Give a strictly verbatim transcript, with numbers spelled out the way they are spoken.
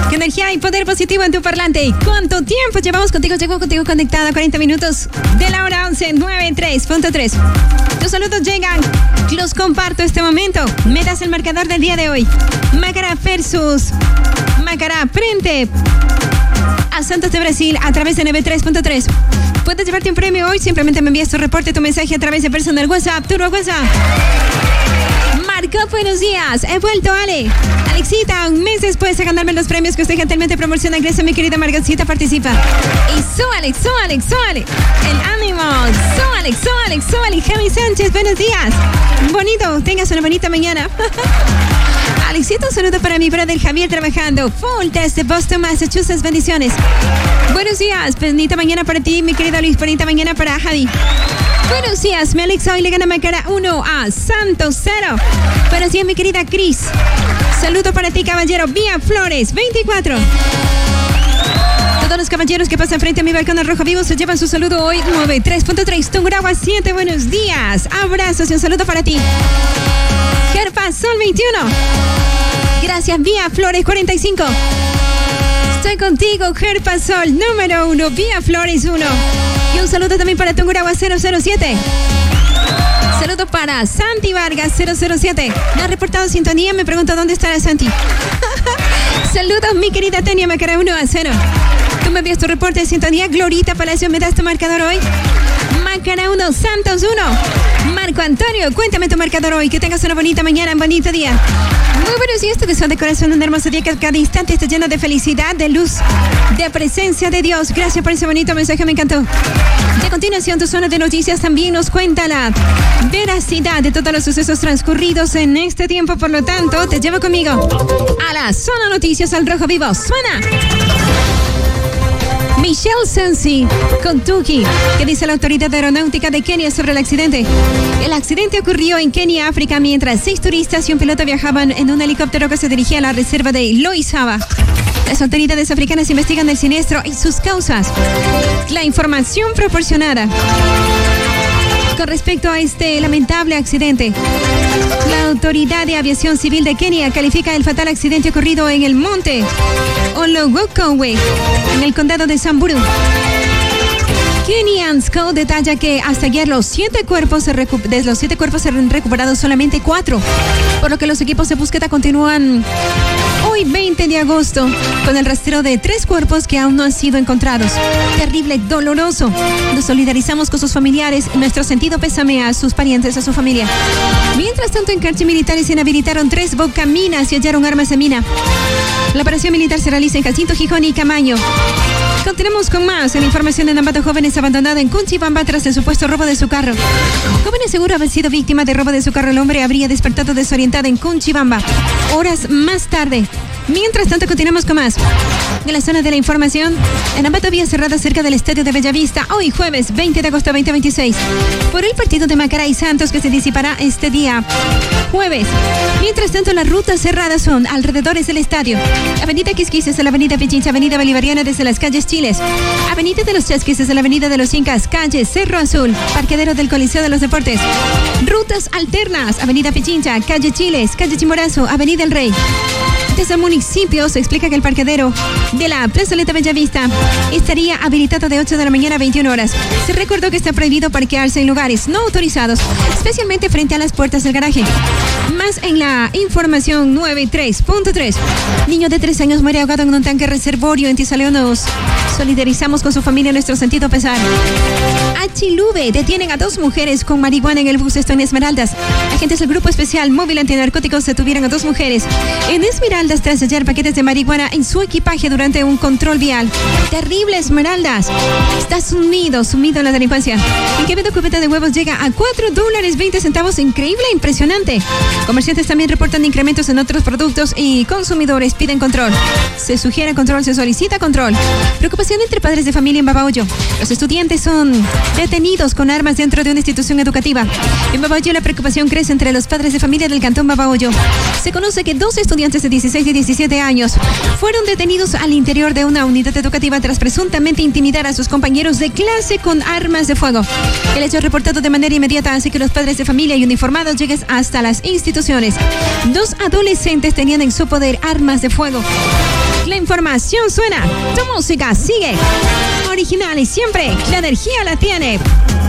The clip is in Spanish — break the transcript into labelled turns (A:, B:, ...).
A: Qué energía y poder positivo en tu parlante. ¿Cuánto tiempo llevamos contigo? Llevo contigo conectada cuarenta minutos de la hora once, noventa y tres punto tres. Tus saludos llegan, los comparto este momento. Me das el marcador del día de hoy. Macará versus Macará frente a Santos de Brasil a través de noventa y tres punto tres. Puedes llevarte un premio hoy. Simplemente me envías tu reporte, tu mensaje a través de personal WhatsApp, turbo WhatsApp. Marco, buenos días. He vuelto, Ale. Alexita, un mes después de ganarme los premios que usted gentilmente promociona. Gracias, mi querida Margocita, participa. Y súbale, súbale, súbale. El ánimo. Súbale, súbale, súbale. Javi Sánchez, buenos días. Bonito, tengas una bonita mañana. Alexita, un saludo para mi brother Javier trabajando. Full test de Boston, Massachusetts. Bendiciones. Buenos días. Bonita mañana para ti, mi querido Luis. Bonita mañana para Javi. Buenos días, mi Alexa hoy le gana Macará uno a Santos cero. Buenos días, mi querida Cris. Saludo para ti, caballero. Vía Flores veinticuatro. Todos los caballeros que pasan frente a mi balcón al rojo vivo se llevan su saludo hoy. noventa y tres punto tres. Tungurahua siete. Buenos días. Abrazos y un saludo para ti. Gerpa Sol veintiuno. Gracias, Vía Flores cuarenta y cinco. Estoy contigo, Gerpa Sol número uno. Vía Flores uno. Y un saludo también para Tungurahua cero cero siete. Saludo para Santi Vargas cero cero siete. Me ha reportado sintonía, me pregunto dónde estará Santi. Saludos, mi querida Tania Macará uno a cero. Tú me envías tu reporte de sintonía. Glorita Palacio, ¿me das tu marcador hoy? Macará uno, Santos uno. Marco Antonio, cuéntame tu marcador hoy. Que tengas una bonita mañana, un bonito día. Muy buenos días, tu deseo de corazón, un hermoso día que cada instante está lleno de felicidad, de luz, de presencia de Dios. Gracias por ese bonito mensaje, me encantó. Y a continuación, tu zona de noticias también nos cuenta la veracidad de todos los sucesos transcurridos en este tiempo. Por lo tanto, te llevo conmigo a la zona noticias al rojo vivo. Suena Michelle Sensi, Kentucky. ¿Qué dice la autoridad aeronáutica de Kenia sobre el accidente? El accidente ocurrió en Kenia, África, mientras seis turistas y un piloto viajaban en un helicóptero que se dirigía a la reserva de Loizawa. Las autoridades africanas investigan el siniestro y sus causas. La información proporcionada con respecto a este lamentable accidente. La Autoridad de Aviación Civil de Kenia califica el fatal accidente ocurrido en el monte Ologokowe, en el condado de Samburu. Kenyansco detalla que hasta ayer los siete cuerpos se recu- de los siete cuerpos se han recuperado solamente cuatro, por lo que los equipos de búsqueda continúan hoy veinte de agosto con el rastreo de tres cuerpos que aún no han sido encontrados. Terrible, doloroso. Nos solidarizamos con sus familiares y nuestro sentido pésame a sus parientes, a su familia. Mientras tanto, en Carchi militares se inhabilitaron tres bocaminas y hallaron armas de mina. La operación militar se realiza en Jacinto, Gijón y Camaño. Continuamos con más en información de Nambato. Jóvenes abandonado en Cunchibamba tras el supuesto robo de su carro. Joven asegura haber sido víctima de robo de su carro. El hombre habría despertado desorientado en Cunchibamba horas más tarde. Mientras tanto, continuamos con más. En la zona de la información, en Ambato, vía cerrada cerca del estadio de Bellavista, hoy jueves veinte de agosto veinte veintiséis, por el partido de Macará y Santos que se disipará este día jueves. Mientras tanto, las rutas cerradas son alrededores del estadio: Avenida Quisquis desde la Avenida Pichincha, Avenida Bolivariana desde las calles Chiles, Avenida de los Chasquis desde la Avenida de los Incas, calle Cerro Azul, parquedero del Coliseo de los Deportes. Rutas alternas: Avenida Pichincha, calle Chiles, calle Chimborazo, Avenida El Rey. Desde el municipio se explica que el parquedero de la plazoleta Bellavista estaría habilitado de ocho de la mañana a veintiuna horas. Se recordó que está prohibido parquearse en lugares no autorizados, especialmente frente a las puertas del garaje. Más en la información noventa y tres punto tres. Niño de tres años muere ahogado en un tanque reservorio en Tizaleo. Nos solidarizamos con su familia en nuestro sentido pesar. Achilube detienen a dos mujeres con marihuana en el bus. Esto en Esmeraldas. Agentes del Grupo Especial Móvil Antinarcóticos detuvieron a dos mujeres en Esmeraldas tras hallar paquetes de marihuana en su equipaje durante un control vial. Terrible, Esmeraldas. Está sumido, sumido en la delincuencia. El Quevedo cubeta de huevos llega a cuatro dólares veinte centavos. Increíble, impresionante. Comerciantes también reportan incrementos en otros productos y consumidores piden control. Se sugiere control, se solicita control. Preocupación entre padres de familia en Babahoyo. Los estudiantes son detenidos con armas dentro de una institución educativa. En Babahoyo la preocupación crece entre los padres de familia del cantón Babahoyo. Se conoce que dos estudiantes de dieciséis y diecisiete años fueron detenidos al interior de una unidad educativa tras presuntamente intimidar a sus compañeros de clase con armas de fuego. El hecho reportado de manera inmediata hace que los padres de familia y uniformados lleguen hasta las instituciones. Dos adolescentes tenían en su poder armas de fuego. La información suena, tu música sigue. Original y siempre, la energía la tiene.